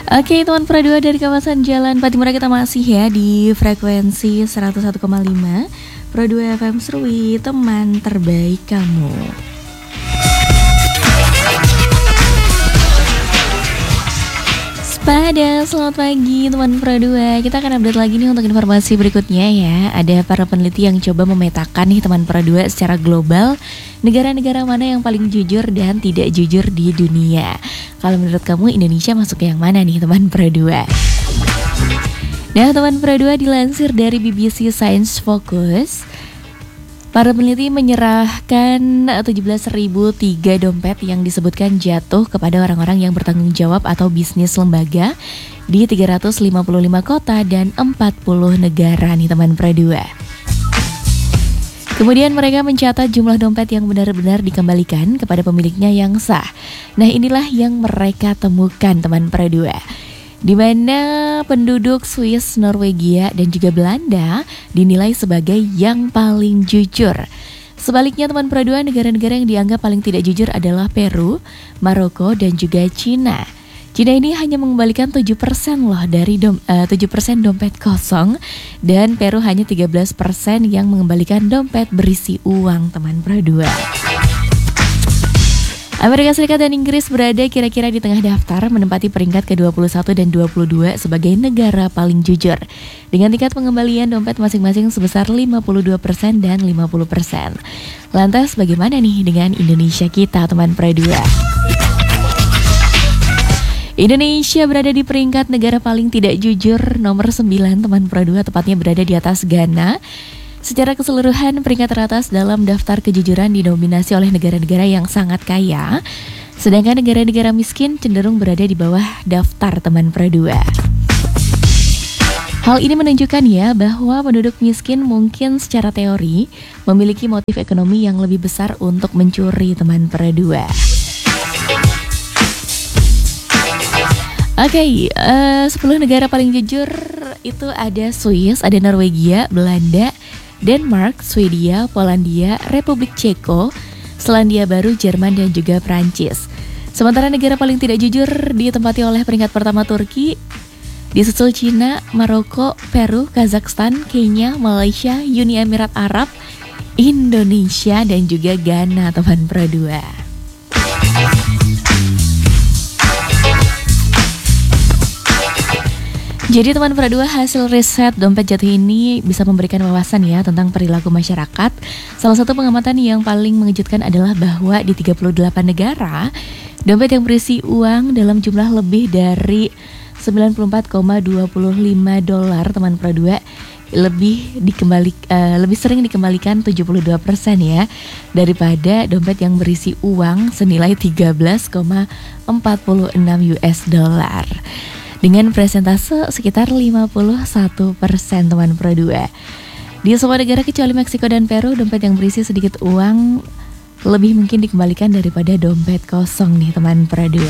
Oke, teman Pro 2 dari kawasan Jalan Patimura, kita masih ya di frekuensi 101,5 Pro 2 FM Serui, teman terbaik kamu. Selamat pagi teman Pro 2. Kita akan update lagi nih untuk informasi berikutnya ya. Ada para peneliti yang coba memetakan nih teman Pro 2 secara global negara-negara mana yang paling jujur dan tidak jujur di dunia. Kalau menurut kamu Indonesia masuk ke yang mana nih teman Pro 2? Nah teman Pro 2, dilansir dari BBC Science Focus, para peneliti menyerahkan 17.003 dompet yang disebutkan jatuh kepada orang-orang yang bertanggung jawab atau bisnis lembaga di 355 kota dan 40 negara nih teman Pro 2. Kemudian mereka mencatat jumlah dompet yang benar-benar dikembalikan kepada pemiliknya yang sah. Nah inilah yang mereka temukan teman Pro 2, di mana penduduk Swiss, Norwegia, dan juga Belanda dinilai sebagai yang paling jujur. Sebaliknya teman Pro 2, negara-negara yang dianggap paling tidak jujur adalah Peru, Maroko, dan juga Cina. Cina ini hanya mengembalikan 7% loh dari 7% dompet kosong, dan Peru hanya 13% yang mengembalikan dompet berisi uang teman Pro 2. Amerika Serikat dan Inggris berada kira-kira di tengah daftar, menempati peringkat ke-21 dan 22 sebagai negara paling jujur, dengan tingkat pengembalian dompet masing-masing sebesar 52% dan 50%. Lantas bagaimana nih dengan Indonesia kita teman Pro 2? Indonesia berada di peringkat negara paling tidak jujur nomor 9 teman Pro 2, tepatnya berada di atas Ghana. Secara keseluruhan, peringkat teratas dalam daftar kejujuran didominasi oleh negara-negara yang sangat kaya, sedangkan negara-negara miskin cenderung berada di bawah daftar teman Pro 2. Hal ini menunjukkan ya bahwa penduduk miskin mungkin secara teori memiliki motif ekonomi yang lebih besar untuk mencuri teman Pro 2. Oke, 10 negara paling jujur itu ada Swiss, ada Norwegia, Belanda, Denmark, Swedia, Polandia, Republik Ceko, Selandia Baru, Jerman, dan juga Prancis. Sementara negara paling tidak jujur ditempati oleh peringkat pertama Turki, disusul Cina, Maroko, Peru, Kazakhstan, Kenya, Malaysia, Uni Emirat Arab, Indonesia, dan juga Ghana teman Pro 2. Jadi teman Pro 2, hasil riset dompet jatuh ini bisa memberikan wawasan ya tentang perilaku masyarakat. Salah satu pengamatan yang paling mengejutkan adalah bahwa di 38 negara, dompet yang berisi uang dalam jumlah lebih dari 94,25 dolar teman Pro 2 lebih sering dikembalikan 72% ya daripada dompet yang berisi uang senilai 13,46 US dollar. Dengan presentase sekitar 51% teman Pro 2. Di semua negara kecuali Meksiko dan Peru, dompet yang berisi sedikit uang lebih mungkin dikembalikan daripada dompet kosong nih teman Pro 2.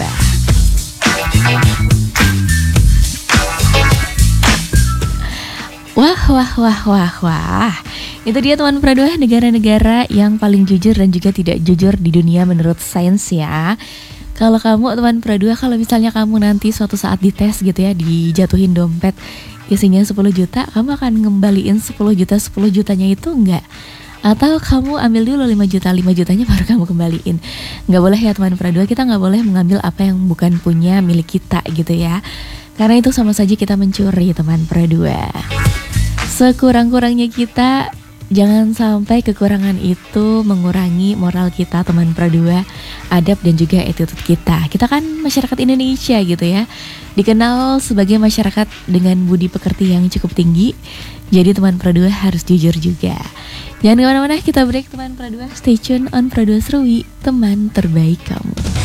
Wah. Itu dia teman Pro 2, negara-negara yang paling jujur dan juga tidak jujur di dunia menurut sains ya. Kalau kamu teman Pro 2, kalau misalnya kamu nanti suatu saat dites gitu ya, dijatuhin dompet isinya 10 juta, kamu akan ngembaliin 10 jutanya itu enggak? Atau kamu ambil dulu 5 jutanya baru kamu kembaliin? Enggak boleh ya teman Pro 2, kita enggak boleh mengambil apa yang bukan punya milik kita gitu ya. Karena itu sama saja kita mencuri teman Pro 2. Sekurang-kurangnya kita jangan sampai kekurangan itu mengurangi moral kita teman Pro 2, adab dan juga attitude kita. Kita kan masyarakat Indonesia gitu ya, dikenal sebagai masyarakat dengan budi pekerti yang cukup tinggi. Jadi teman Pro 2 harus jujur juga. Jangan kemana-mana, kita break teman Pro 2. Stay tune on Pro 2 Serui, teman terbaik kamu.